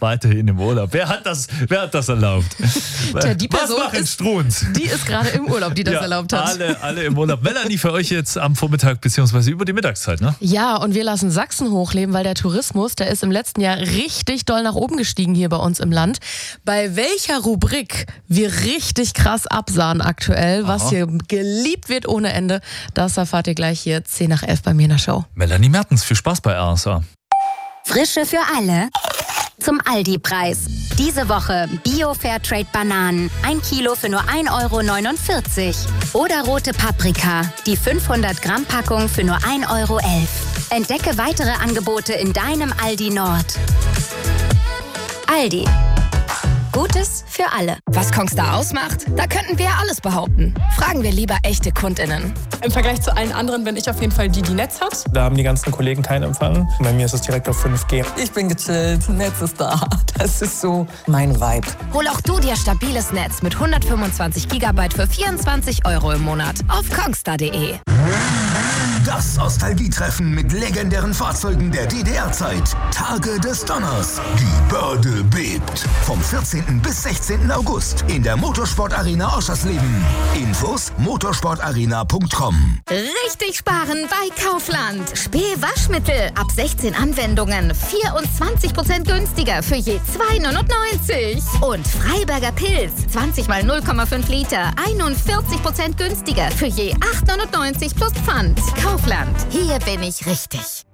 weiterhin im Urlaub. Wer hat das erlaubt? Die Person was machen Struns? Die ist gerade im Urlaub, die das erlaubt hat. Alle im Urlaub. Melanie, für euch jetzt am Vormittag bzw. über die Mittagszeit, ne? Ja, und wir lassen Sachsen hochleben, weil der Tourismus, der ist im letzten Jahr richtig doll nach oben gestiegen hier bei uns im Land. Bei welcher Rubrik wir richtig krass absahen aktuell, was hier geliebt wird ohne Ende, das erfahrt ihr gleich hier 10 nach 11 bei mir in der Show. Melanie Mertens, viel Spaß bei RSA. Frische für alle zum Aldi-Preis. Diese Woche Bio-Fairtrade-Bananen, 1 Kilo für nur 1,49 €. Oder rote Paprika, die 500-Gramm-Packung für nur 1,11 €. Entdecke weitere Angebote in deinem Aldi Nord. Aldi. Gutes für alle. Was Kongstar ausmacht? Da könnten wir ja alles behaupten. Fragen wir lieber echte KundInnen. Im Vergleich zu allen anderen bin ich auf jeden Fall die Netz hat. Da haben die ganzen Kollegen keinen Empfang. Bei mir ist es direkt auf 5G. Ich bin gechillt, Netz ist da. Das ist so mein Vibe. Hol auch du dir stabiles Netz mit 125 GB für 24 € im Monat auf kongstar.de. Das Nostalgietreffen mit legendären Fahrzeugen der DDR-Zeit. Tage des Donners. Die Börde bebt. Vom 14. bis 16. August in der Motorsportarena Oschersleben. Infos motorsportarena.com. Richtig sparen bei Kaufland. Spee Waschmittel ab 16 Anwendungen 24% günstiger für je 2,99 €. Und Freiberger Pilz 20 mal 0,5 Liter 41% günstiger für je 8,99 € plus Pfand. Kaufland. Hier bin ich richtig.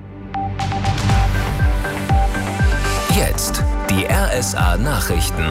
Jetzt die RSA-Nachrichten.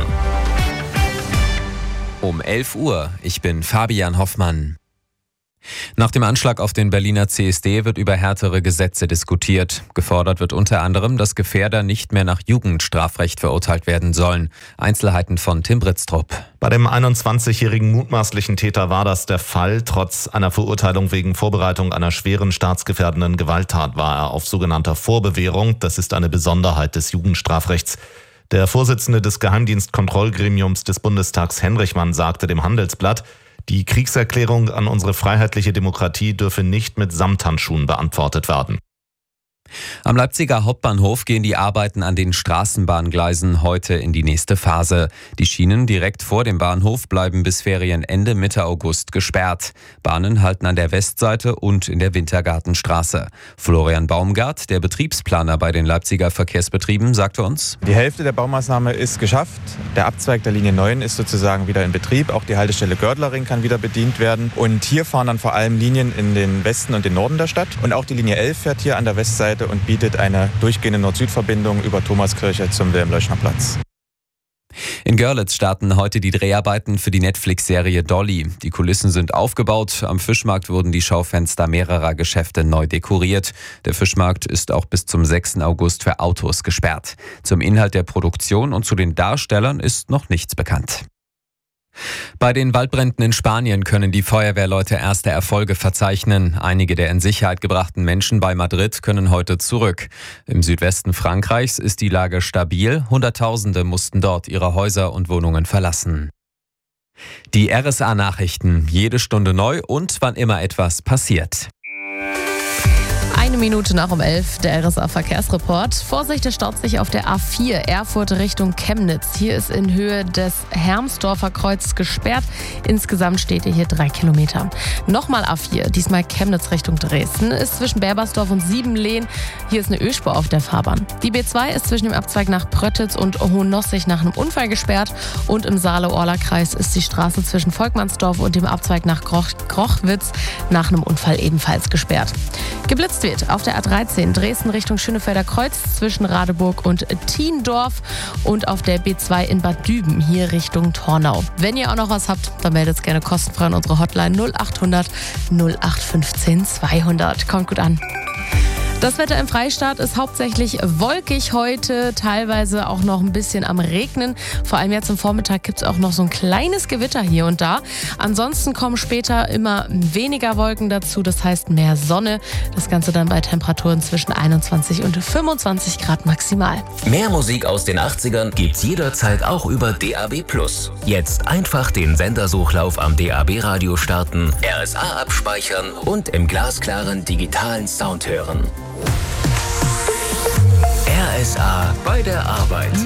Um 11 Uhr. Ich bin Fabian Hoffmann. Nach dem Anschlag auf den Berliner CSD wird über härtere Gesetze diskutiert. Gefordert wird unter anderem, dass Gefährder nicht mehr nach Jugendstrafrecht verurteilt werden sollen. Einzelheiten von Tim Britztrup. Bei dem 21-jährigen mutmaßlichen Täter war das der Fall. Trotz einer Verurteilung wegen Vorbereitung einer schweren staatsgefährdenden Gewalttat war er auf sogenannter Vorbewährung. Das ist eine Besonderheit des Jugendstrafrechts. Der Vorsitzende des Geheimdienstkontrollgremiums des Bundestags, Henrichmann, sagte dem Handelsblatt, die Kriegserklärung an unsere freiheitliche Demokratie dürfe nicht mit Samthandschuhen beantwortet werden. Am Leipziger Hauptbahnhof gehen die Arbeiten an den Straßenbahngleisen heute in die nächste Phase. Die Schienen direkt vor dem Bahnhof bleiben bis Ferienende Mitte August gesperrt. Bahnen halten an der Westseite und in der Wintergartenstraße. Florian Baumgart, der Betriebsplaner bei den Leipziger Verkehrsbetrieben, sagte uns: Die Hälfte der Baumaßnahme ist geschafft. Der Abzweig der Linie 9 ist sozusagen wieder in Betrieb. Auch die Haltestelle Gördlering kann wieder bedient werden. Und hier fahren dann vor allem Linien in den Westen und den Norden der Stadt. Und auch die Linie 11 fährt hier an der Westseite und bietet eine durchgehende Nord-Süd-Verbindung über Thomaskirche zum Wilhelm-Leuschner-Platz. In Görlitz starten heute die Dreharbeiten für die Netflix-Serie Dolly. Die Kulissen sind aufgebaut. Am Fischmarkt wurden die Schaufenster mehrerer Geschäfte neu dekoriert. Der Fischmarkt ist auch bis zum 6. August für Autos gesperrt. Zum Inhalt der Produktion und zu den Darstellern ist noch nichts bekannt. Bei den Waldbränden in Spanien können die Feuerwehrleute erste Erfolge verzeichnen. Einige der in Sicherheit gebrachten Menschen bei Madrid können heute zurück. Im Südwesten Frankreichs ist die Lage stabil. Hunderttausende mussten dort ihre Häuser und Wohnungen verlassen. Die RSA-Nachrichten, jede Stunde neu und wann immer etwas passiert. 1 Minute nach um 11, der RSA-Verkehrsreport. Vorsicht, es staut sich auf der A4 Erfurt Richtung Chemnitz. Hier ist in Höhe des Hermsdorfer Kreuzes gesperrt. Insgesamt steht hier 3 Kilometer. Nochmal A4, diesmal Chemnitz Richtung Dresden, ist zwischen Berbersdorf und Siebenlehn. Hier ist eine Ölspur auf der Fahrbahn. Die B2 ist zwischen dem Abzweig nach Pröttitz und Hohennossig nach einem Unfall gesperrt. Und im Saale-Orla-Kreis ist die Straße zwischen Volkmannsdorf und dem Abzweig nach Grochwitz nach einem Unfall ebenfalls gesperrt. Geblitzt wird auf der A13 Dresden Richtung Schönefelder Kreuz zwischen Radeburg und Thiendorf und auf der B2 in Bad Düben hier Richtung Tornau. Wenn ihr auch noch was habt, dann meldet es gerne kostenfrei an unsere Hotline 0800 0815 200. Kommt gut an. Das Wetter im Freistaat ist hauptsächlich wolkig heute, teilweise auch noch ein bisschen am Regnen. Vor allem jetzt am Vormittag gibt es auch noch so ein kleines Gewitter hier und da. Ansonsten kommen später immer weniger Wolken dazu, das heißt mehr Sonne. Das Ganze dann bei Temperaturen zwischen 21 und 25 Grad maximal. Mehr Musik aus den 80ern gibt's jederzeit auch über DAB+. Jetzt einfach den Sendersuchlauf am DAB-Radio starten, RSA abspeichern und im glasklaren digitalen Sound hören. RSA bei der Arbeit.